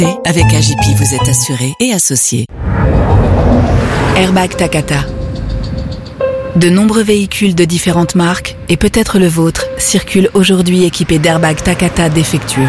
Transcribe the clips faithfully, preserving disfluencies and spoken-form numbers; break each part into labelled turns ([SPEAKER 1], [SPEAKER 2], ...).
[SPEAKER 1] Avec A J P, vous êtes assuré et associé. Airbag Takata. De nombreux véhicules de différentes marques, et peut-être le vôtre, circulent aujourd'hui équipés d'airbags Takata défectueux.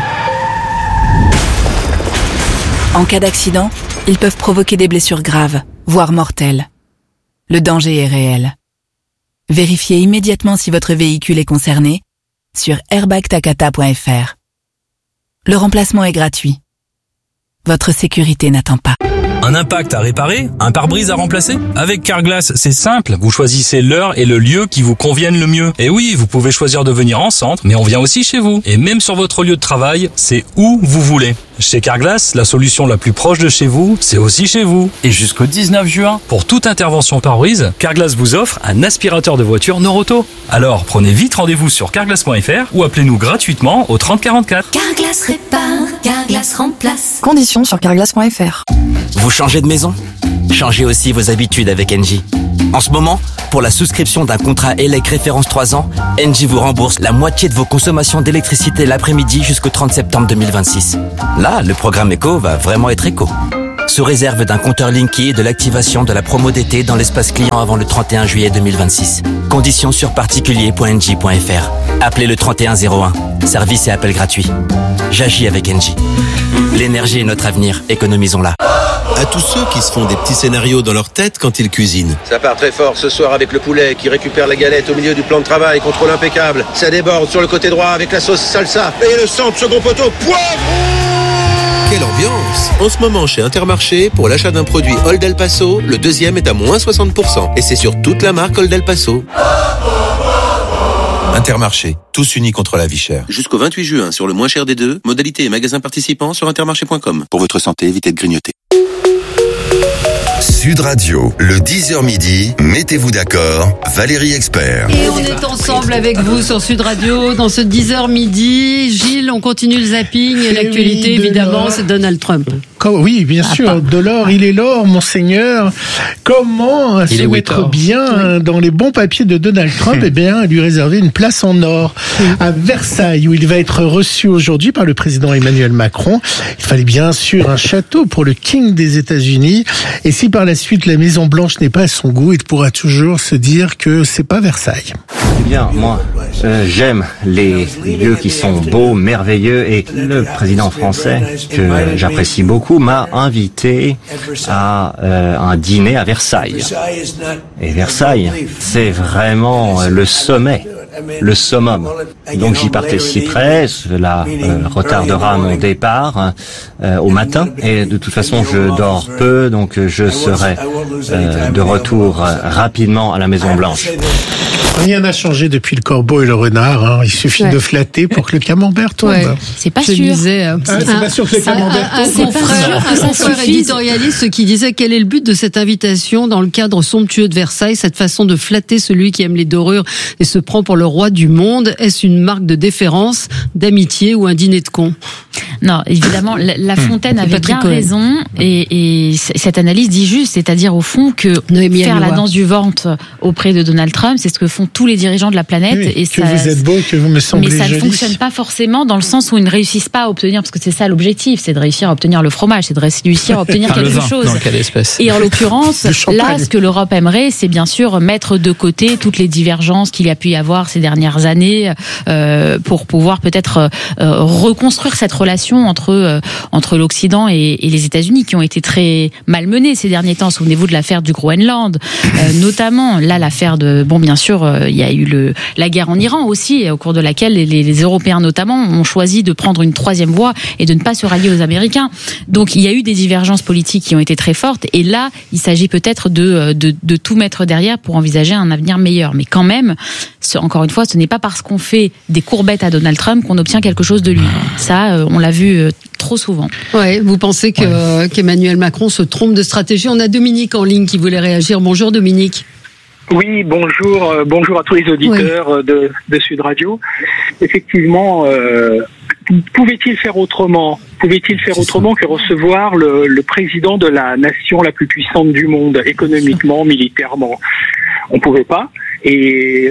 [SPEAKER 1] En cas d'accident, ils peuvent provoquer des blessures graves, voire mortelles. Le danger est réel. Vérifiez immédiatement si votre véhicule est concerné sur airbag takata point f r. Le remplacement est gratuit. Votre sécurité n'attend pas.
[SPEAKER 2] Un impact à réparer? Un pare-brise à remplacer? Avec Carglass, c'est simple. Vous choisissez l'heure et le lieu qui vous conviennent le mieux. Et oui, vous pouvez choisir de venir en centre, mais on vient aussi chez vous. Et même sur votre lieu de travail, c'est où vous voulez. Chez Carglass, la solution la plus proche de chez vous, c'est aussi chez vous. Et jusqu'au dix-neuf juin, pour toute intervention pare-brise, Carglass vous offre un aspirateur de voiture Noroto. Alors, prenez vite rendez-vous sur carglass point f r ou appelez-nous gratuitement au trente quarante-quatre.
[SPEAKER 3] Carglass répare, Carglass remplace.
[SPEAKER 4] Conditions sur carglass point f r.
[SPEAKER 5] Vous changez de maison? Changez aussi vos habitudes avec Engie. En ce moment, pour la souscription d'un contrat E L E C référence trois ans, Engie vous rembourse la moitié de vos consommations d'électricité l'après-midi jusqu'au trente septembre deux mille vingt-six. Là, le programme éco va vraiment être éco. Sous réserve d'un compteur Linky et de l'activation de la promo d'été dans l'espace client avant le trente et un juillet deux mille vingt-six. Conditions sur particulier point engie point f r. Appelez le trente et un zéro un. Service et appel gratuit. J'agis avec Engie. L'énergie est notre avenir, économisons-la.
[SPEAKER 6] À tous ceux qui se font des petits scénarios dans leur tête quand ils cuisinent.
[SPEAKER 7] Ça part très fort ce soir avec le poulet qui récupère la galette au milieu du plan de travail, contrôle impeccable. Ça déborde sur le côté droit avec la sauce salsa. Et le centre, second poteau, poivre.
[SPEAKER 6] Quelle ambiance! En ce moment chez Intermarché, pour l'achat d'un produit Old El Paso, le deuxième est à moins soixante pour cent. Et c'est sur toute la marque Old El Paso. Intermarché, tous unis contre la vie chère. Jusqu'au vingt-huit juin, sur le moins cher des deux, modalités et magasins participants sur intermarché point com. Pour votre santé, évitez de grignoter.
[SPEAKER 8] Sud Radio, le dix heures midi, mettez-vous d'accord, Valérie Expert.
[SPEAKER 9] Et on est ensemble avec vous sur Sud Radio dans ce dix heures midi. Gilles, on continue le zapping et l'actualité, oui, évidemment, c'est Donald Trump.
[SPEAKER 10] Oui, bien ah, sûr, pas. de l'or, il est l'or, monseigneur. Comment il se mettre bien oui. dans les bons papiers de Donald Trump? Eh bien, lui réserver une place en or oui. à Versailles, où il va être reçu aujourd'hui par le président Emmanuel Macron. Il fallait bien sûr un château pour le King des États-Unis. Et si par la suite la Maison Blanche n'est pas à son goût, il pourra toujours se dire que c'est pas Versailles.
[SPEAKER 11] Eh bien, moi, euh, j'aime les lieux qui sont beaux, merveilleux, et le président français, que j'apprécie beaucoup, m'a invité à euh, un dîner à Versailles. Et Versailles, c'est vraiment le sommet, le summum. Donc j'y participerai, cela euh, retardera mon départ euh, au matin, et de toute façon je dors peu, donc je serai euh, de retour euh, rapidement à la Maison Blanche.
[SPEAKER 10] Rien n'a changé depuis le corbeau et le renard. Hein. Il suffit ouais. de flatter pour que le camembert tombe. Ouais.
[SPEAKER 9] C'est pas
[SPEAKER 10] Je
[SPEAKER 9] sûr.
[SPEAKER 10] Disais, ah, c'est un, pas sûr que le camembert
[SPEAKER 9] un, tombe. Un confrère, un confrère éditorialiste qui disait quel est le but de cette invitation dans le cadre somptueux de Versailles, cette façon de flatter celui qui aime les dorures et se prend pour le roi du monde. Est-ce une marque de déférence, d'amitié ou un dîner de cons?
[SPEAKER 12] Non, évidemment, la, la Fontaine avait bien raison et, et cette analyse dit juste, c'est-à-dire au fond que Noémie faire la danse du ventre auprès de Donald Trump, c'est ce que font tous les dirigeants de la planète.
[SPEAKER 10] Oui,
[SPEAKER 12] et
[SPEAKER 10] que
[SPEAKER 12] ça,
[SPEAKER 10] vous êtes beau, que vous me semblez
[SPEAKER 12] mais ça
[SPEAKER 10] joli.
[SPEAKER 12] ne fonctionne pas forcément dans le sens où ils ne réussissent pas à obtenir, parce que c'est ça l'objectif, c'est de réussir à obtenir le fromage, c'est de réussir à obtenir quelque vin, chose.
[SPEAKER 2] Dans quelle espèce?
[SPEAKER 12] Et en l'occurrence, là, ce que l'Europe aimerait, c'est bien sûr mettre de côté toutes les divergences qu'il y a pu y avoir ces dernières années euh, pour pouvoir peut-être euh, reconstruire cette relation entre euh, entre l'Occident et, et les États-Unis, qui ont été très malmenés ces derniers temps. Souvenez-vous de l'affaire du Groenland, euh, notamment. Là, l'affaire de bon, bien sûr, euh, il y a eu le la guerre en Iran aussi, au cours de laquelle les, les Européens notamment ont choisi de prendre une troisième voie et de ne pas se rallier aux Américains. Donc, il y a eu des divergences politiques qui ont été très fortes. Et là, il s'agit peut-être de de, de tout mettre derrière pour envisager un avenir meilleur. Mais quand même, ce, encore une fois, ce n'est pas parce qu'on fait des courbettes à Donald Trump qu'on obtient quelque chose de lui. Ça, euh, on l'a vu euh, trop souvent.
[SPEAKER 9] Ouais, vous pensez que, ouais. qu'Emmanuel Macron se trompe de stratégie? On a Dominique en ligne qui voulait réagir. Bonjour Dominique.
[SPEAKER 13] Oui, bonjour, euh, bonjour à tous les auditeurs oui. de, de Sud Radio. Effectivement, euh, pouvait-il faire autrement? Pouvait-il faire C'est autrement ça. que recevoir le, le président de la nation la plus puissante du monde, économiquement, militairement? On pouvait pas. Et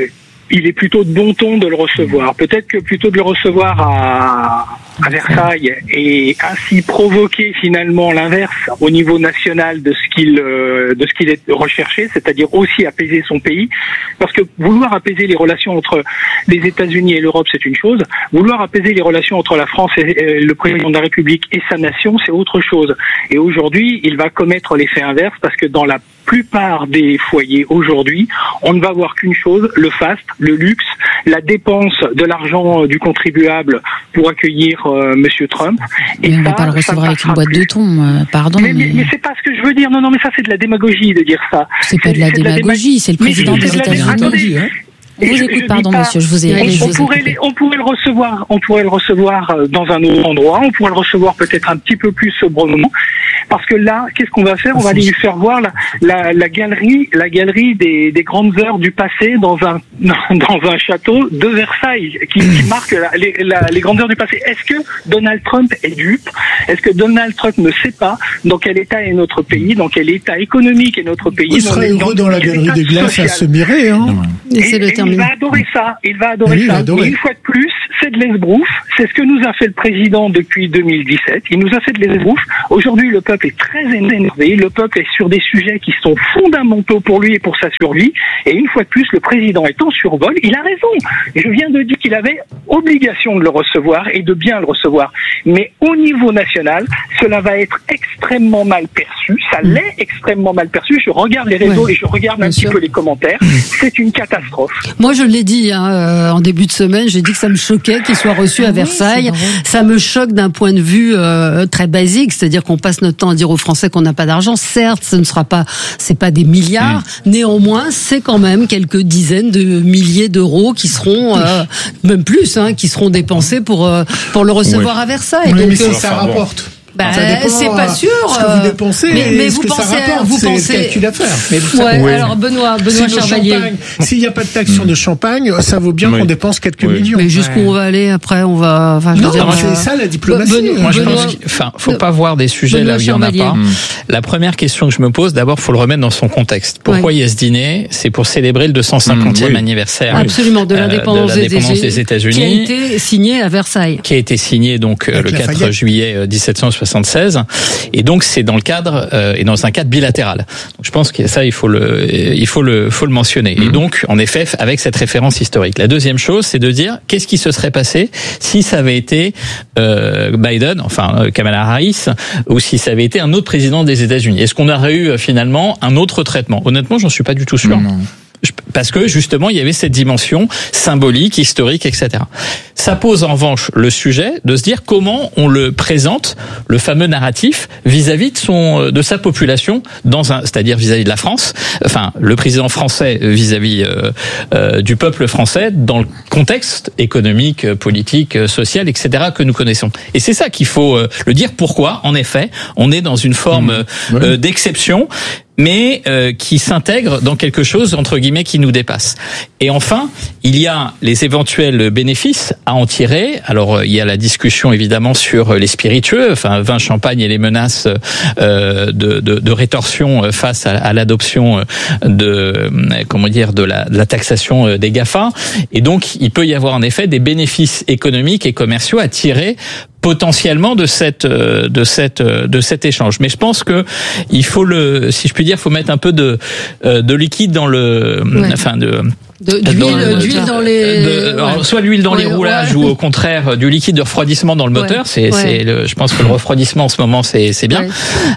[SPEAKER 13] il est plutôt de bon ton de le recevoir. Peut-être que plutôt de le recevoir à, à Versailles et ainsi provoquer finalement l'inverse au niveau national de ce qu'il euh, de ce qu'il est recherché, c'est-à-dire aussi apaiser son pays. Parce que vouloir apaiser les relations entre les États-Unis et l'Europe, c'est une chose. Vouloir apaiser les relations entre la France et, et le président de la République et sa nation, c'est autre chose. Et aujourd'hui, il va commettre l'effet inverse parce que dans la plupart des foyers aujourd'hui, on ne va voir qu'une chose, le faste, le luxe, la dépense de l'argent du contribuable pour accueillir euh, Monsieur Trump.
[SPEAKER 12] Et mais on ne va pas le recevoir avec une boîte plus. de thon, euh, pardon.
[SPEAKER 13] Mais, mais... mais, mais c'est pas ce que je veux dire. Non, non, mais ça c'est de la démagogie de dire ça.
[SPEAKER 12] C'est, c'est pas de la c'est démagogie, de la... c'est le président des États-Unis. On vous écoute, pardon, monsieur, je vous ai.
[SPEAKER 13] On,
[SPEAKER 12] je
[SPEAKER 13] on,
[SPEAKER 12] vous
[SPEAKER 13] pourrait les, on pourrait le recevoir, on pourrait le recevoir dans un autre endroit, on pourrait le recevoir peut-être un petit peu plus sobrement, parce que là, qu'est-ce qu'on va faire ? On va lui faire voir la, la, la galerie, la galerie des, des grandes heures du passé dans un dans un château de Versailles, qui, qui marque la, les, la, les grandes heures du passé. Est-ce que Donald Trump est dupe ? Est-ce que Donald Trump ne sait pas dans quel état est notre pays, dans quel état économique est notre pays ?
[SPEAKER 10] Il serait heureux dans, dans la galerie des glaces à se mirer, hein.
[SPEAKER 13] Et, c'est le et il va adorer ça, il va adorer oui, ça. Adorer. Et une fois de plus, c'est de l'esbrouf, c'est ce que nous a fait le président depuis deux mille dix-sept, il nous a fait de l'esbrouf. Aujourd'hui, le peuple est très énervé, le peuple est sur des sujets qui sont fondamentaux pour lui et pour sa survie, et une fois de plus, le président est en survol, il a raison. Je viens de dire qu'il avait obligation de le recevoir et de bien le recevoir. Mais au niveau national, cela va être extrêmement mal perçu, ça mmh. l'est extrêmement mal perçu. Je regarde les réseaux ouais, et je regarde un sûr. petit peu les commentaires, c'est une catastrophe.
[SPEAKER 9] Moi, je l'ai dit hein, euh, en début de semaine, j'ai dit que ça me choquait qu'il soit reçu à Versailles. Oui, ça me choque d'un point de vue euh, très basique, c'est-à-dire qu'on passe notre temps à dire aux Français qu'on n'a pas d'argent. Certes, ce ne sera pas, c'est pas des milliards. Mmh. Néanmoins, c'est quand même quelques dizaines de milliers d'euros qui seront, euh, même plus, hein, qui seront dépensés pour euh, pour le recevoir oui. à Versailles.
[SPEAKER 10] Oui,
[SPEAKER 9] Donc,
[SPEAKER 10] mais ça,
[SPEAKER 9] euh,
[SPEAKER 10] ça rapporte.
[SPEAKER 9] Bah, c'est pas sûr.
[SPEAKER 10] Ce que vous dépensez,
[SPEAKER 9] mais, mais
[SPEAKER 10] ce
[SPEAKER 9] vous
[SPEAKER 10] que
[SPEAKER 9] pensez,
[SPEAKER 10] ça rapporte,
[SPEAKER 9] vous
[SPEAKER 10] c'est
[SPEAKER 9] pensez.
[SPEAKER 10] le calcul à faire.
[SPEAKER 9] Mais vous ouais, oui. Alors Benoît, Benoît si Charbalier.
[SPEAKER 10] S'il n'y a pas de taxe sur le champagne, ça vaut bien oui. qu'on dépense quelques oui. millions.
[SPEAKER 9] Mais jusqu'où ouais. on va aller après, on va. Enfin, je
[SPEAKER 10] non,
[SPEAKER 9] veux dire,
[SPEAKER 10] c'est euh... ça la diplomatie.
[SPEAKER 14] Benoît, Moi, je Benoît, pense qu'il, enfin, faut pas voir des sujets Benoît là où il y en a pas. Hum. La première question que je me pose, d'abord, faut le remettre dans son contexte. Pourquoi ouais. il y a ce dîner ? C'est pour célébrer le deux cent cinquantième mmh, oui. anniversaire.
[SPEAKER 9] Absolument, de l'indépendance,
[SPEAKER 14] euh, de l'indépendance des, des États-Unis,
[SPEAKER 9] qui a été signé à Versailles.
[SPEAKER 14] Qui a été signé donc Avec le quatre juillet dix-sept cent soixante-seize, et donc c'est dans le cadre euh, et dans un cadre bilatéral. Donc, je pense que ça il faut le il faut le faut le mentionner. Mmh. Et donc en effet avec cette référence historique. La deuxième chose, c'est de dire qu'est-ce qui se serait passé si ça avait été euh, Biden, enfin Kamala Harris, ou si ça avait été un autre président des États-Unis. Est-ce qu'on aurait eu finalement un autre traitement ? Honnêtement, j'en suis pas du tout sûr. Non. Parce que justement il y avait cette dimension symbolique, historique, et cetera. Ça pose en revanche le sujet de se dire comment on le présente, le fameux narratif vis-à-vis de son de sa population dans un, c'est-à-dire vis-à-vis de la France. Enfin, le président français vis-à-vis euh, euh, du peuple français dans le contexte économique, politique, social, et cetera que nous connaissons. Et c'est ça qu'il faut euh, le dire. Pourquoi ? En effet, on est dans une forme mmh. euh, d'exception, mais euh, qui s'intègre dans quelque chose, entre guillemets, qui nous dépasse. Et enfin, il y a les éventuels bénéfices à en tirer. Alors, il y a la discussion, évidemment, sur les spiritueux, enfin, vin, champagne et les menaces euh, de, de, de rétorsion face à, à l'adoption de, comment dire, de la, de la taxation des GAFA. Et donc, il peut y avoir, en effet, des bénéfices économiques et commerciaux à tirer potentiellement de cette de cette de cet échange. Mais je pense que il faut le, si je puis dire, faut mettre un peu de de liquide dans le, ouais. enfin de
[SPEAKER 9] De, d'huile, dans, d'huile dans les.
[SPEAKER 14] De, alors, ouais. Soit l'huile dans ouais, les roulages ouais. ou au contraire du liquide de refroidissement dans le moteur. Ouais. C'est, ouais. c'est le, je pense que le refroidissement en ce moment c'est, c'est bien. Ouais.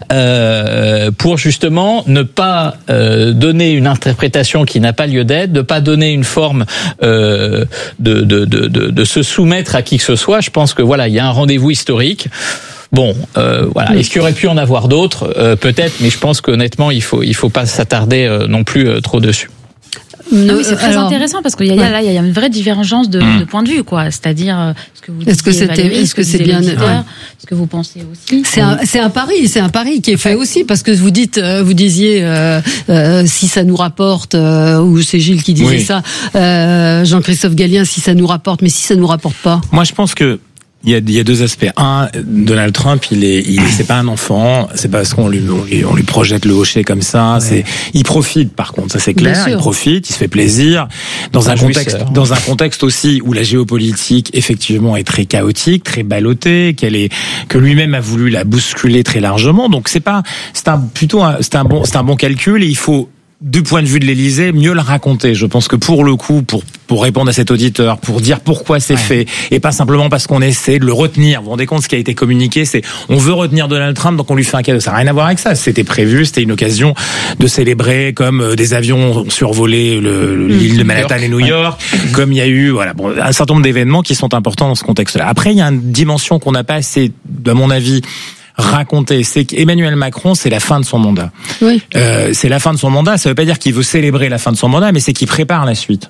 [SPEAKER 14] Euh, pour justement ne pas euh, donner une interprétation qui n'a pas lieu d'être, de pas donner une forme euh, de, de, de, de, de se soumettre à qui que ce soit. Je pense que voilà, il y a un rendez-vous historique. Bon, euh, voilà. Est-ce qu'il y aurait pu en avoir d'autres ? euh, Peut-être, mais je pense qu'honnêtement, il faut, il faut pas s'attarder euh, non plus euh, trop dessus.
[SPEAKER 12] Non, oui, c'est très alors, intéressant parce qu'il y a, ouais. là, il y a une vraie divergence de, mmh. de point de vue, quoi. C'est-à-dire, ce que vous
[SPEAKER 9] est-ce que c'était,
[SPEAKER 12] Valérie,
[SPEAKER 9] est-ce que c'est bien, ouais.
[SPEAKER 12] ce que vous pensez aussi.
[SPEAKER 9] C'est un, c'est un pari, c'est un pari qui est fait aussi parce que vous dites, vous disiez, euh, euh, si ça nous rapporte, euh, ou c'est Gilles qui disait oui. ça, euh, Jean-Christophe Gallien, si ça nous rapporte, mais si ça nous rapporte pas.
[SPEAKER 15] Moi, je pense que Il y a, il y a deux aspects. Un, Donald Trump, il est, il, c'est pas un enfant. C'est pas parce qu'on lui, on lui, on lui projette le hocher comme ça. Ouais. C'est, il profite, par contre, ça c'est clair. Il profite, il se fait plaisir. Dans un, un contexte, jouisseur. Dans un contexte aussi où la géopolitique, effectivement, est très chaotique, très ballottée, qu'elle est, que lui-même a voulu la bousculer très largement. Donc c'est pas, c'est un, plutôt un, c'est un bon, c'est un bon calcul et il faut, du point de vue de l'Élysée, mieux le raconter. Je pense que pour le coup, pour pour répondre à cet auditeur, pour dire pourquoi c'est ouais. fait, et pas simplement parce qu'on essaie de le retenir. Vous vous rendez compte, ce qui a été communiqué, c'est on veut retenir Donald Trump, donc on lui fait un cadeau. Ça n'a rien à voir avec ça. C'était prévu, c'était une occasion de célébrer, comme des avions ont survolé le, l'île de Manhattan et New York, ouais. comme il y a eu voilà bon, un certain nombre d'événements qui sont importants dans ce contexte-là. Après, il y a une dimension qu'on n'a pas assez, à mon avis, raconter, c'est qu'Emmanuel Macron, c'est la fin de son mandat. Oui. Euh, c'est la fin de son mandat, ça veut pas dire qu'il veut célébrer la fin de son mandat, mais c'est qu'il prépare la suite.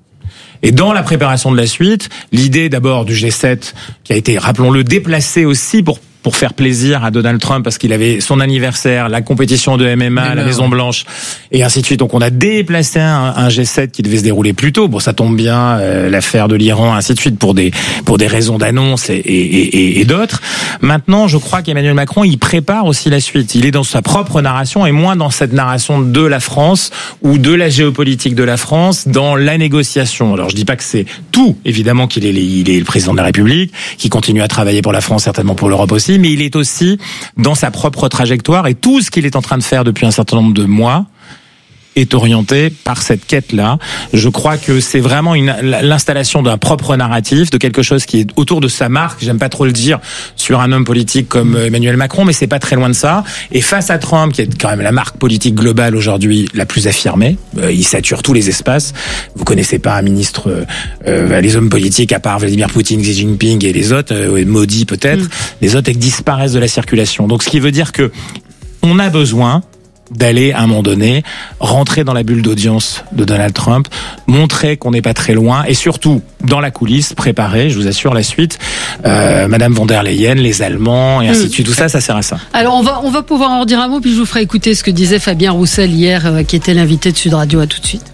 [SPEAKER 15] Et dans la préparation de la suite, l'idée d'abord du G sept, qui a été, rappelons-le, déplacée aussi pour pour faire plaisir à Donald Trump parce qu'il avait son anniversaire, la compétition de M M A, la Maison Blanche et ainsi de suite. Donc on a déplacé un, un G sept qui devait se dérouler plus tôt. Bon, ça tombe bien, euh, l'affaire de l'Iran, ainsi de suite, pour des pour des raisons d'annonce et, et, et, et d'autres. Maintenant, je crois qu'Emmanuel Macron, il prépare aussi la suite. Il est dans sa propre narration et moins dans cette narration de la France ou de la géopolitique de la France, dans la négociation. Alors je dis pas que c'est tout, évidemment qu'il est, il est le président de la République, qui continue à travailler pour la France, certainement pour l'Europe aussi, mais il est aussi dans sa propre trajectoire et tout ce qu'il est en train de faire depuis un certain nombre de mois est orienté par cette quête-là. Je crois que c'est vraiment une, l'installation d'un propre narratif, de quelque chose qui est autour de sa marque. J'aime pas trop le dire sur un homme politique comme Emmanuel Macron, mais c'est pas très loin de ça. Et face à Trump, qui est quand même la marque politique globale aujourd'hui la plus affirmée, euh, il sature tous les espaces. Vous connaissez pas un ministre, euh, les hommes politiques à part Vladimir Poutine, Xi Jinping et les autres, euh, Modi peut-être, mmh. les autres disparaissent de la circulation. Donc ce qui veut dire que on a besoin d'aller, à un moment donné, rentrer dans la bulle d'audience de Donald Trump, montrer qu'on n'est pas très loin, et surtout, dans la coulisse, préparer, je vous assure, la suite, euh, Madame von der Leyen, les Allemands, et ainsi de suite. Tout ça, ça sert à ça.
[SPEAKER 9] Alors, on va, on va pouvoir en dire un mot, puis je vous ferai écouter ce que disait Fabien Roussel hier, euh, qui était l'invité de Sud Radio. À tout de suite.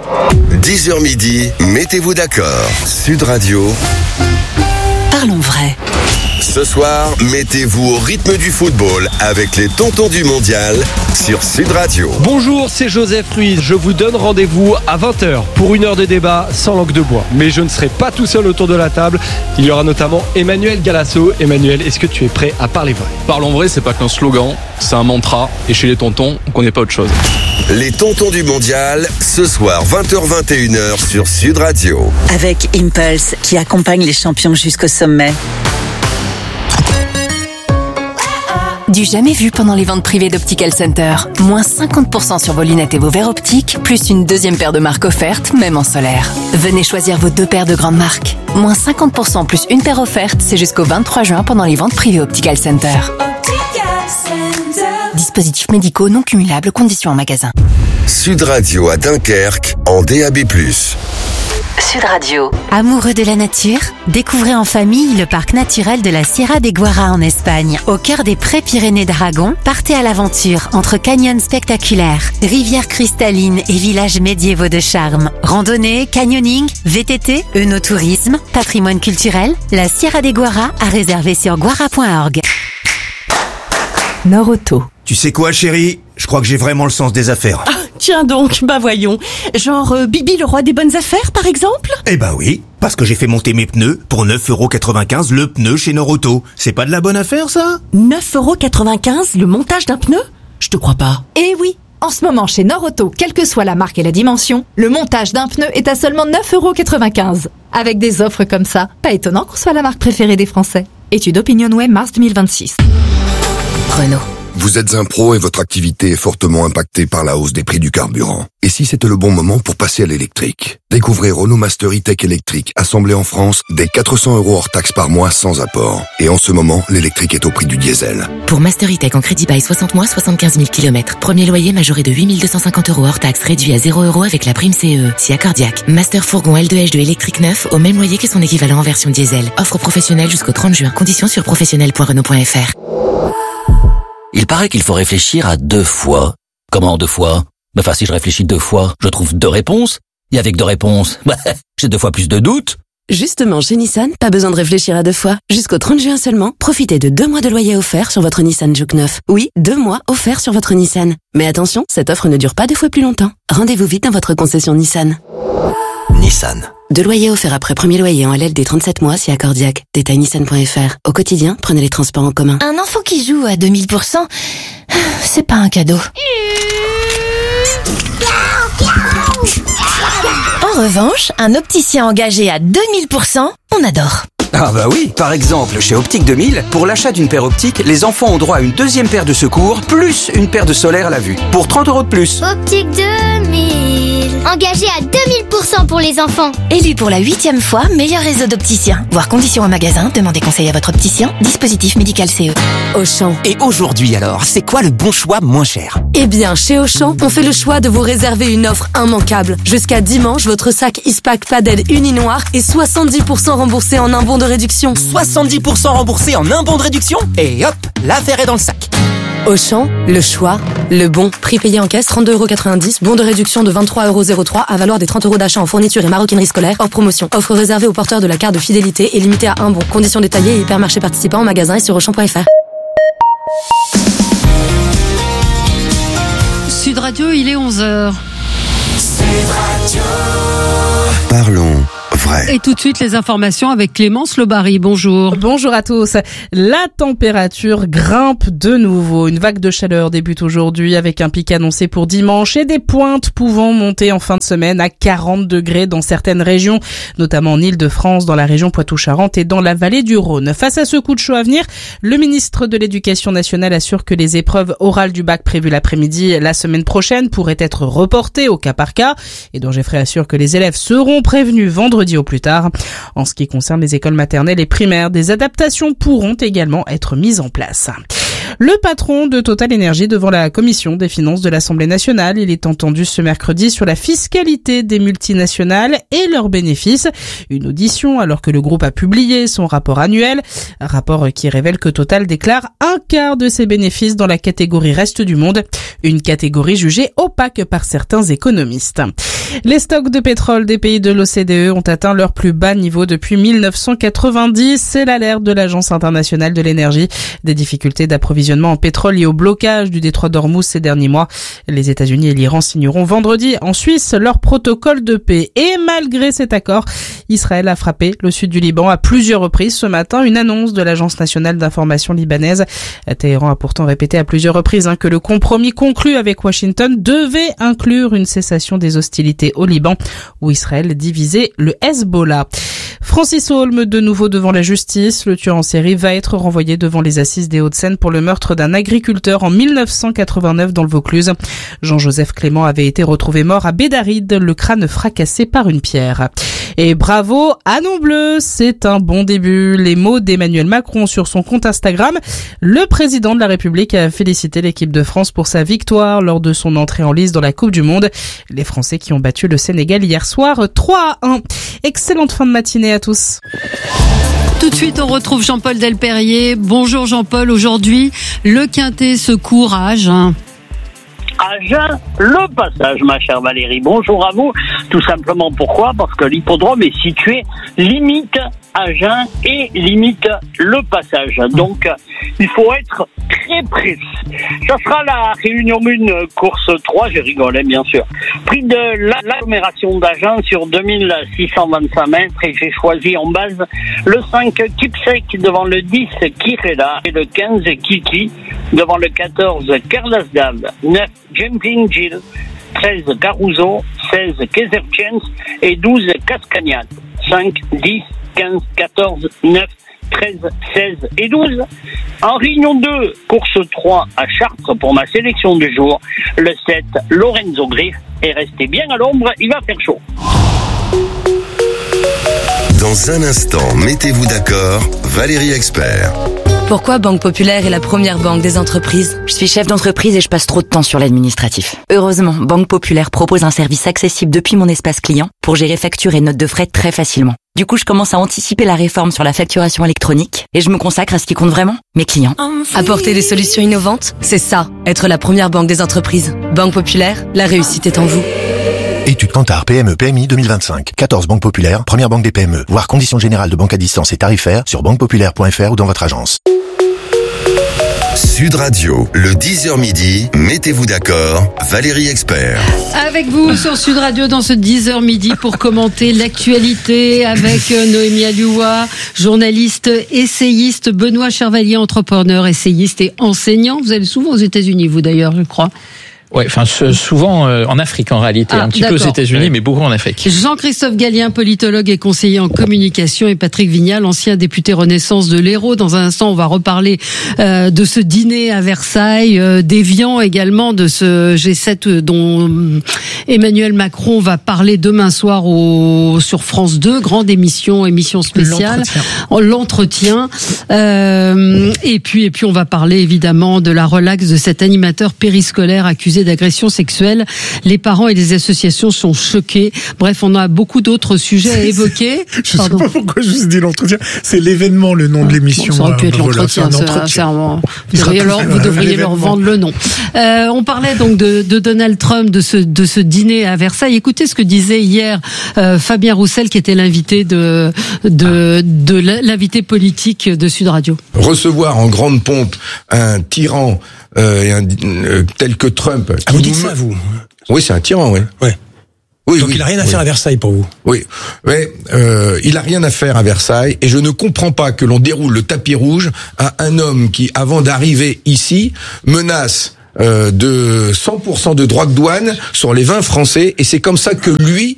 [SPEAKER 8] dix heures midi, mettez-vous d'accord. Sud Radio.
[SPEAKER 1] Parlons vrai.
[SPEAKER 8] Ce soir, mettez-vous au rythme du football avec les tontons du mondial sur Sud Radio.
[SPEAKER 16] Bonjour, c'est Joseph Ruiz. Je vous donne rendez-vous à vingt heures pour une heure de débat sans langue de bois. Mais je ne serai pas tout seul autour de la table. Il y aura notamment Emmanuel Galasso. Emmanuel, est-ce que tu es prêt à parler vrai ?
[SPEAKER 17] Parlons vrai, c'est pas qu'un slogan, c'est un mantra. Et chez les tontons, on connaît pas autre chose.
[SPEAKER 8] Les tontons du mondial, ce soir vingt heures vingt et une heures sur Sud Radio.
[SPEAKER 18] Avec Impulse, qui accompagne les champions jusqu'au sommet.
[SPEAKER 1] Du jamais vu pendant les ventes privées d'Optical Center. Moins cinquante pour cent sur vos lunettes et vos verres optiques, plus une deuxième paire de marques offerte, même en solaire. Venez choisir vos deux paires de grandes marques. Moins cinquante pour cent plus une paire offerte, c'est jusqu'au vingt-trois juin pendant les ventes privées Optical Center. Optical Center. Dispositifs médicaux non cumulables, conditions en magasin.
[SPEAKER 8] Sud Radio à Dunkerque, en D A B plus.
[SPEAKER 18] Sud Radio.
[SPEAKER 19] Amoureux de la nature, découvrez en famille le parc naturel de la Sierra de Guara en Espagne. Au cœur des Pré-Pyrénées d'Aragon, partez à l'aventure entre canyons spectaculaires, rivières cristallines et villages médiévaux de charme. Randonnée, canyoning, V T T, œnotourisme, patrimoine culturel, la Sierra de Guara à réserver sur guara point org.
[SPEAKER 20] Nord-Auto. Tu sais quoi, chérie ? Je crois que j'ai vraiment le sens des affaires.
[SPEAKER 21] Ah, tiens donc, bah voyons. Genre euh, Bibi le roi des bonnes affaires, par exemple ?
[SPEAKER 20] Eh bah oui, parce que j'ai fait monter mes pneus pour neuf euros quatre-vingt-quinze le pneu chez Nord-Auto. C'est pas de la bonne affaire, ça ?
[SPEAKER 21] neuf euros quatre-vingt-quinze le montage d'un pneu ? Je te crois pas.
[SPEAKER 22] Eh oui, en ce moment chez Nord-Auto, quelle que soit la marque et la dimension, le montage d'un pneu est à seulement neuf euros quatre-vingt-quinze. Avec des offres comme ça, pas étonnant qu'on soit la marque préférée des Français. Étude OpinionWay mars deux mille vingt-six.
[SPEAKER 1] Renault.
[SPEAKER 8] Vous êtes un pro et votre activité est fortement impactée par la hausse des prix du carburant. Et si c'était le bon moment pour passer à l'électrique ? Découvrez Renault Master E-Tech électrique, assemblé en France, dès quatre cents euros hors taxe par mois sans apport. Et en ce moment, l'électrique est au prix du diesel.
[SPEAKER 23] Pour Master E-Tech en crédit bail soixante mois, soixante-quinze mille kilomètres. Premier loyer majoré de huit mille deux cent cinquante euros hors taxe, réduit à zéro euros avec la prime C E E. Si accordiaque. Master fourgon L deux H deux électrique neuf, au même loyer que son équivalent en version diesel. Offre professionnelle jusqu'au trente juin. Conditions sur professionnel point renault point f r.
[SPEAKER 24] Il paraît qu'il faut réfléchir à deux fois. Comment deux fois ? Enfin, si je réfléchis deux fois, je trouve deux réponses. Et avec deux réponses, bah, j'ai deux fois plus de doutes.
[SPEAKER 3] Justement, chez Nissan, pas besoin de réfléchir à deux fois. Jusqu'au trente juin seulement, profitez de deux mois de loyer offert sur votre Nissan Juke neuf. Oui, deux mois offerts sur votre Nissan. Mais attention, cette offre ne dure pas deux fois plus longtemps. Rendez-vous vite dans votre concession Nissan.
[SPEAKER 24] Nissan.
[SPEAKER 3] Deux loyers offerts après premier loyer en L L D trente-sept mois si accordiaque. Détail nissan point f r. Au quotidien, prenez les transports en commun.
[SPEAKER 4] Un enfant qui joue à deux mille pour cent, c'est pas un cadeau. En revanche, un opticien engagé à deux mille pour cent, on adore.
[SPEAKER 5] Ah bah oui, par exemple, chez Optique deux mille, pour l'achat d'une paire optique, les enfants ont droit à une deuxième paire de secours, plus une paire de solaire à la vue, pour trente euros de plus.
[SPEAKER 7] Optique deux mille, engagé à deux mille pour cent pour les enfants.
[SPEAKER 4] Élu pour la huitième fois, meilleur réseau d'opticiens. Voir conditions au magasin, demandez conseil à votre opticien, dispositif médical C E.
[SPEAKER 25] Auchan. Et aujourd'hui alors, c'est quoi le bon choix moins cher?
[SPEAKER 3] Eh bien, chez Auchan, on fait le choix de vous réserver une offre immanquable. Jusqu'à dimanche, votre sac Ispac Padel uni noir est soixante-dix pour cent remboursé en un bon de réduction.
[SPEAKER 25] soixante-dix pour cent remboursé en un bon de réduction? Et hop, l'affaire est dans le sac.
[SPEAKER 3] Auchan, le choix, le bon. Prix payé en caisse, trente-deux euros quatre-vingt-dix. Bon de réduction de vingt-trois euros zéro trois à valoir des trente euros d'achat en fourniture et maroquinerie scolaire hors promotion. Offre réservée aux porteurs de la carte de fidélité et limitée à un bon. Conditions détaillées et hypermarchés participants en magasin et sur auchan point f r.
[SPEAKER 9] Sud Radio, il est onze heures.
[SPEAKER 8] Sud Radio. Parlons vrai.
[SPEAKER 9] Et tout de suite, les informations avec Clémence Lobary. Bonjour.
[SPEAKER 26] Bonjour à tous. La température grimpe de nouveau. Une vague de chaleur débute aujourd'hui avec un pic annoncé pour dimanche et des pointes pouvant monter en fin de semaine à quarante degrés dans certaines régions, notamment en Île-de-France, dans la région Poitou-Charentes et dans la vallée du Rhône. Face à ce coup de chaud à venir, le ministre de l'Éducation nationale assure que les épreuves orales du bac prévues l'après-midi la semaine prochaine pourraient être reportées au cas par cas. Et dont Geoffrey assure que les élèves seront prévenus vendredi au plus tard. En ce qui concerne les écoles maternelles et primaires, des adaptations pourront également être mises en place. Le patron de Total Énergie devant la commission des finances de l'Assemblée nationale, il est entendu ce mercredi sur la fiscalité des multinationales et leurs bénéfices. Une audition alors que le groupe a publié son rapport annuel, un rapport qui révèle que Total déclare un quart de ses bénéfices dans la catégorie reste du monde, une catégorie jugée opaque par certains économistes. Les stocks de pétrole des pays de l'O C D E ont atteint leur plus bas niveau depuis mille neuf cent quatre-vingt-dix. C'est l'alerte de l'Agence internationale de l'énergie. Des difficultés d'approvisionnement en pétrole liées au blocage du détroit d'Ormuz ces derniers mois. Les États-Unis et l'Iran signeront vendredi en Suisse leur protocole de paix. Et malgré cet accord, Israël a frappé le sud du Liban à plusieurs reprises ce matin. Une annonce de l'Agence nationale d'information libanaise. Téhéran a pourtant répété à plusieurs reprises hein, que le compromis conclu avec Washington devait inclure une cessation des hostilités au Liban, où Israël divisait le Hezbollah. Francis Holm, de nouveau devant la justice. Le tueur en série va être renvoyé devant les assises des Hauts-de-Seine pour le meurtre d'un agriculteur en mille neuf cent quatre-vingt-neuf dans le Vaucluse. Jean-Joseph Clément avait été retrouvé mort à Bédaride, le crâne fracassé par une pierre. Et bravo à Non Bleu, c'est un bon début. Les mots d'Emmanuel Macron sur son compte Instagram. Le président de la République a félicité l'équipe de France pour sa victoire lors de son entrée en lice dans la Coupe du Monde. Les Français qui ont battu le Sénégal hier soir trois à un. Excellente fin de matinée à tous.
[SPEAKER 9] Tout de suite, on retrouve Jean-Paul Delperrier. Bonjour Jean-Paul. Aujourd'hui, le Quintet se court à Agen.
[SPEAKER 27] Agen, le passage, ma chère Valérie. Bonjour à vous. Tout simplement pourquoi ? Parce que l'hippodrome est situé limite Agen et limite le passage. Donc, il faut être très précis. Ça sera la Réunion Mune course trois, je rigole, hein, bien sûr. Prix de l'agglomération d'Agen sur deux mille six cent vingt-cinq mètres et j'ai choisi en base le cinq Kipsec devant le dix Kirela et le quinze Kiki devant le quatorze Kerlasdav, neuf Jumping Jill, treize Caruso, seize Kaiser Chance et douze Cascagnat. cinq, dix, quinze, quatorze, neuf, treize, seize et douze. En Réunion deux, course trois à Chartres pour ma sélection du jour, le sept Lorenzo Griff. Et restez bien à l'ombre, il va faire chaud.
[SPEAKER 8] Dans un instant, mettez-vous d'accord, Valérie Expert.
[SPEAKER 3] Pourquoi Banque Populaire est la première banque des entreprises ?
[SPEAKER 23] Je suis chef d'entreprise et je passe trop de temps sur l'administratif. Heureusement, Banque Populaire propose un service accessible depuis mon espace client pour gérer factures et notes de frais très facilement. Du coup, je commence à anticiper la réforme sur la facturation électronique et je me consacre à ce qui compte vraiment, mes clients.
[SPEAKER 3] Apporter des solutions innovantes, c'est ça, être la première banque des entreprises. Banque Populaire, la réussite est en vous.
[SPEAKER 2] Étude Kantar P M E P M I deux mille vingt-cinq. quatorze banques populaires, première banque des P M E. Voir conditions générales de banque à distance et tarifaires sur banque populaire point f r ou dans votre agence.
[SPEAKER 8] Sud Radio, le dix heures midi, mettez-vous d'accord, Valérie Expert.
[SPEAKER 9] Avec vous sur Sud Radio dans ce dix heures midi pour commenter l'actualité avec Noémie Alioua, journaliste, essayiste, Benoît Chervalier, entrepreneur, essayiste et enseignant. Vous allez souvent aux États-Unis, vous d'ailleurs, je crois.
[SPEAKER 6] Ouais, enfin souvent euh, en Afrique en réalité, ah, un petit d'accord. peu aux États-Unis, mais beaucoup en Afrique.
[SPEAKER 9] Jean-Christophe Gallien, politologue et conseiller en communication, et Patrick Vignal, ancien député Renaissance de l'Hérault. Dans un instant, on va reparler euh, de ce dîner à Versailles, euh, d'Évian également, de ce G sept dont Emmanuel Macron va parler demain soir au, sur France deux, grande émission, émission spéciale, l'entretien. l'entretien. Euh, et puis et puis on va parler évidemment de la relaxe de cet animateur périscolaire accusé d'agression sexuelle. Les parents et les associations sont choqués. Bref, on a beaucoup d'autres sujets à évoquer.
[SPEAKER 10] Je ne sais pas pourquoi je vous ai dit l'entretien. C'est l'événement, le nom de l'émission.
[SPEAKER 9] Bon, ça aurait pu être l'entretien. Voilà, c'est un entretien. Vous devriez, leur, vous devriez leur vendre le nom. Euh, on parlait donc de, de Donald Trump, de ce, de ce dîner à Versailles. Écoutez ce que disait hier euh, Fabien Roussel, qui était l'invité de, de, de l'invité politique de Sud Radio.
[SPEAKER 11] Recevoir en grande pompe un tyran Euh, et un, euh, tel que Trump.
[SPEAKER 10] Ah, vous dites ça, vous?
[SPEAKER 11] Oui, c'est un tyran, oui.
[SPEAKER 10] Ouais.
[SPEAKER 11] Oui,
[SPEAKER 10] Donc
[SPEAKER 11] oui,
[SPEAKER 10] il a rien à
[SPEAKER 11] oui.
[SPEAKER 10] faire à Versailles pour vous.
[SPEAKER 11] Oui, mais euh, il a rien à faire à Versailles et je ne comprends pas que l'on déroule le tapis rouge à un homme qui, avant d'arriver ici, menace Euh, de cent pour cent de droits de douane sur les vins français, et c'est comme ça que lui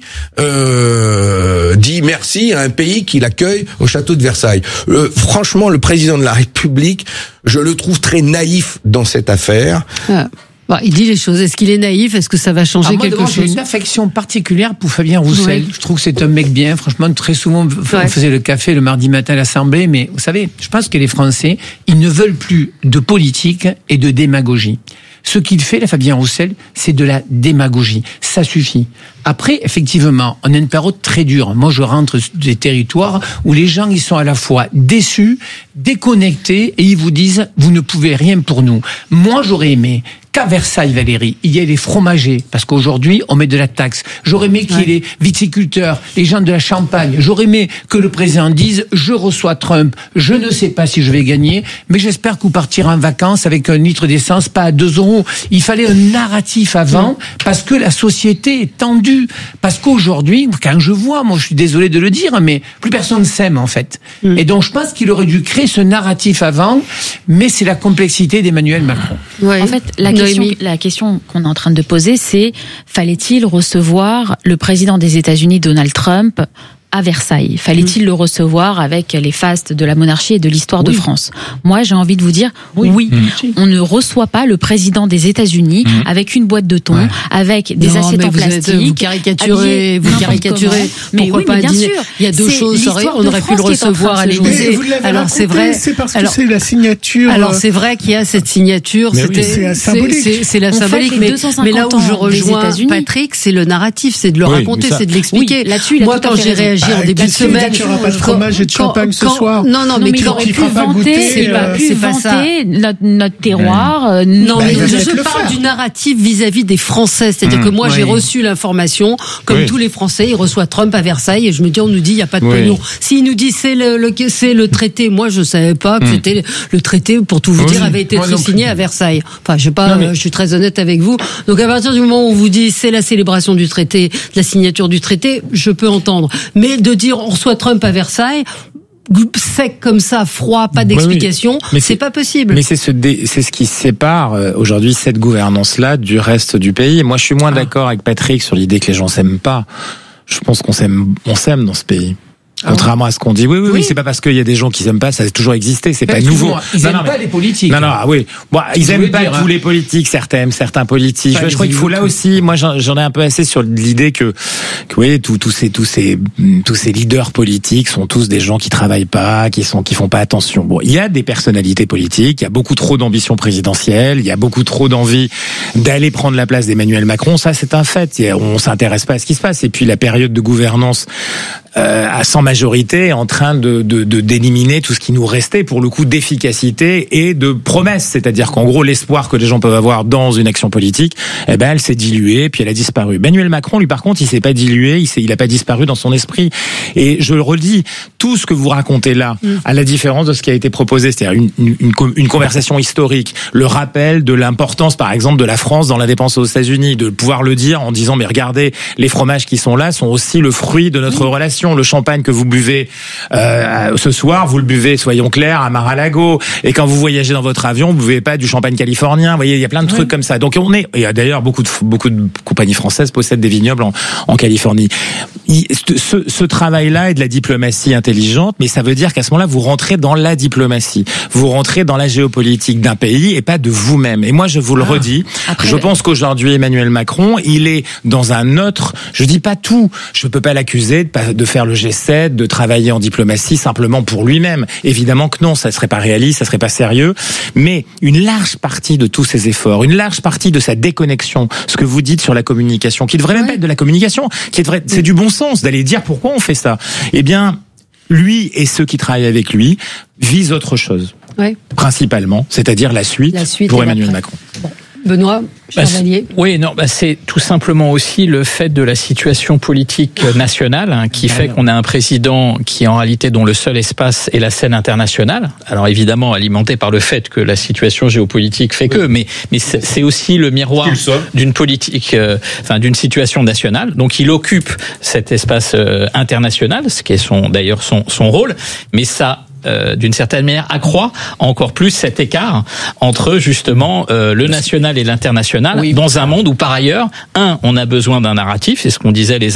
[SPEAKER 11] euh, dit merci à un pays qui l'accueille au château de Versailles. Euh, franchement, le président de la République, je le trouve très naïf dans cette affaire.
[SPEAKER 9] Ah. Bon, il dit les choses. Est-ce qu'il est naïf? Est-ce que ça va changer ah, moi, quelque chose?
[SPEAKER 12] J'ai une affection particulière pour Fabien Roussel. Oui. Je trouve que c'est un mec bien. Franchement, très souvent, ouais. on faisait le café le mardi matin à l'Assemblée. Mais vous savez, je pense que les Français, ils ne veulent plus de politique et de démagogie. Ce qu'il fait, là, Fabien Roussel, c'est de la démagogie. Ça suffit. Après, effectivement, on a une période très dure. Moi, je rentre des territoires où les gens, ils sont à la fois déçus, déconnectés, et ils vous disent, vous ne pouvez rien pour nous. Moi, j'aurais aimé qu'à Versailles, Valérie, il y ait les fromagers, parce qu'aujourd'hui, on met de la taxe. J'aurais aimé qu'il y ait les viticulteurs, les gens de la Champagne. J'aurais aimé que le président dise, je reçois Trump, je ne sais pas si je vais gagner, mais j'espère que vous partirez en vacances avec un litre d'essence, pas à deux euros. Il fallait un narratif avant, parce que la société est tendue. Parce qu'aujourd'hui, quand je vois, moi je suis désolé de le dire, mais plus personne s'aime en fait. Mm. Et donc je pense qu'il aurait dû créer ce narratif avant, mais c'est la complexité d'Emmanuel Macron.
[SPEAKER 13] Ouais. En fait, la question, la question qu'on est en train de poser, c'est fallait-il recevoir le président des États-Unis, Donald Trump, à Versailles? Fallait-il mmh. le recevoir avec les fastes de la monarchie et de l'histoire oui. de France? Moi, j'ai envie de vous dire, oui, oui mmh. on ne reçoit pas le président des États-Unis mmh. avec une boîte de thon, ouais. avec des non, assiettes en plastique.
[SPEAKER 9] Êtes, vous caricaturez, vous caricaturez.
[SPEAKER 13] Mais
[SPEAKER 9] pourquoi
[SPEAKER 13] oui,
[SPEAKER 9] pas
[SPEAKER 13] mais bien
[SPEAKER 9] dîner
[SPEAKER 13] sûr.
[SPEAKER 9] Il y a deux choses. On aurait pu le recevoir à l'Élysée.
[SPEAKER 10] Alors c'est vrai. C'est parce que c'est la signature.
[SPEAKER 9] Alors c'est vrai qu'il y a cette signature.
[SPEAKER 10] C'est symbolique.
[SPEAKER 9] C'est la symbolique. Mais là où je rejoins Patrick, c'est le narratif, c'est de le raconter, c'est de l'expliquer.
[SPEAKER 13] Là-dessus,
[SPEAKER 9] moi, quand j'ai réagi en début de semaine,
[SPEAKER 10] il n'y aura pas de fromage et de champagne ce soir.
[SPEAKER 9] Non, non, mais
[SPEAKER 13] il aurait pu vanter, c'est pas ça. Notre terroir.
[SPEAKER 9] Non, mais je parle du narratif vis-à-vis des Français. C'est-à-dire que moi, j'ai reçu l'information, comme tous les Français, il reçoit Trump à Versailles, et je me dis, on nous dit, il n'y a pas de pognon. S'il nous dit, c'est le, le, c'est le traité, moi, je savais pas que c'était le traité, pour tout vous dire, avait été signé à Versailles. Enfin, je sais pas, je suis très honnête avec vous. Donc, à partir du moment où on vous dit, c'est la célébration du traité, la signature du traité, je peux entendre. Mais de dire, on reçoit Trump à Versailles, sec comme ça, froid, pas d'explication, oui, oui. c'est, c'est pas possible.
[SPEAKER 15] Mais c'est ce, dé, c'est ce qui sépare euh, aujourd'hui cette gouvernance-là du reste du pays. Et moi, je suis moins ah. d'accord avec Patrick sur l'idée que les gens s'aiment pas. Je pense qu'on s'aime, on s'aime dans ce pays. Ah Contrairement ouais. à ce qu'on dit, oui, oui, oui, oui, c'est pas parce qu'il y a des gens qui s'aiment pas, ça a toujours existé, c'est pas nouveau.
[SPEAKER 12] Ils
[SPEAKER 15] non,
[SPEAKER 12] aiment
[SPEAKER 15] non,
[SPEAKER 12] pas
[SPEAKER 15] mais...
[SPEAKER 12] les politiques.
[SPEAKER 15] Non, non, ah, oui. Bon, ils aiment pas dire, tous hein. les politiques, certains, certains politiques. Enfin, je crois qu'il faut là aussi, moi, j'en, j'en ai un peu assez sur l'idée que, que oui, tous, tous ces, tous ces, tous ces leaders politiques sont tous des gens qui travaillent pas, qui sont, qui font pas attention. Bon, il y a des personnalités politiques, il y a beaucoup trop d'ambition présidentielle, il y a beaucoup trop d'envie d'aller prendre la place d'Emmanuel Macron. Ça, c'est un fait. On s'intéresse pas à ce qui se passe. Et puis, la période de gouvernance euh, sans majorité, en train de, de, de d'éliminer tout ce qui nous restait pour le coup d'efficacité et de promesses. C'est-à-dire qu'en gros, l'espoir que les gens peuvent avoir dans une action politique, eh ben, elle s'est diluée, puis elle a disparu. Emmanuel Macron, lui, par contre, il s'est pas dilué, il s'est, il a pas disparu dans son esprit. Et je le redis, tout ce que vous racontez là, mmh. à la différence de ce qui a été proposé, c'est-à-dire une, une, une, une conversation historique, le rappel de l'importance, par exemple, de la France dans la dépense aux États-Unis, de pouvoir le dire en disant, mais regardez, les fromages qui sont là sont aussi le fruit de notre mmh. relation. Le champagne que vous buvez euh, ce soir, vous le buvez, soyons clairs, à Mar-a-Lago. Et quand vous voyagez dans votre avion, vous buvez pas du champagne californien. Vous voyez, il y a plein de trucs oui. comme ça. Donc on est, il y a d'ailleurs beaucoup de beaucoup de compagnies françaises possèdent des vignobles en, en Californie. Il, ce, ce travail-là est de la diplomatie intelligente, mais ça veut dire qu'à ce moment-là, vous rentrez dans la diplomatie, vous rentrez dans la géopolitique d'un pays et pas de vous-même. Et moi, je vous le ah, redis, après... je pense qu'aujourd'hui, Emmanuel Macron, il est dans un autre. Je dis pas tout. Je peux pas l'accuser de, de faire le G sept, de travailler en diplomatie simplement pour lui-même. Évidemment que non, ça serait pas réaliste, ça serait pas sérieux. Mais une large partie de tous ses efforts, une large partie de sa déconnexion, ce que vous dites sur la communication, qui devrait même ouais. pas être de la communication, qui devrait, c'est du bon sens d'aller dire pourquoi on fait ça. Eh bien, lui et ceux qui travaillent avec lui visent autre chose, ouais. principalement, c'est-à-dire la suite, la suite pour Emmanuel Macron.
[SPEAKER 9] Bon. Benoît Chevalier.
[SPEAKER 6] Bah, oui, non, bah c'est tout simplement aussi le fait de la situation politique nationale hein, qui fait qu'on a un président qui en réalité dont le seul espace est la scène internationale. Alors évidemment alimenté par le fait que la situation géopolitique fait que, mais mais c'est, c'est aussi le miroir d'une politique, euh, enfin d'une situation nationale. Donc il occupe cet espace euh, international, ce qui est son d'ailleurs son son rôle, mais ça Euh, d'une certaine manière accroît encore plus cet écart entre justement euh, le national et l'international oui. dans un monde où par ailleurs, un, on a besoin d'un narratif, c'est ce qu'on disait les